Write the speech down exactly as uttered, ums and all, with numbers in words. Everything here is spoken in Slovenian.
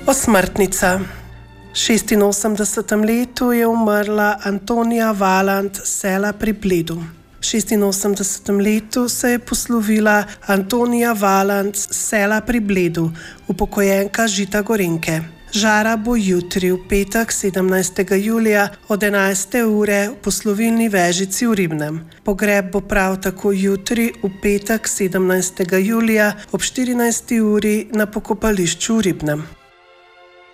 Osmrtnica. V šestinosemdesetem letu je umrla Antonija Valant s Sela pri Bledu. V šestinosemdesetem letu se je poslovila Antonija Valant s Sela pri Bledu, upokojenka Žita Gorenjke. Žara bo jutri, v petek, sedemnajstega julija, od enajste ure v poslovilni Vežici v Ribnem. Pogreb bo prav tako jutri, v petek, sedemnajstega julija, ob štirinajsti uri na pokopališču v Ribnem.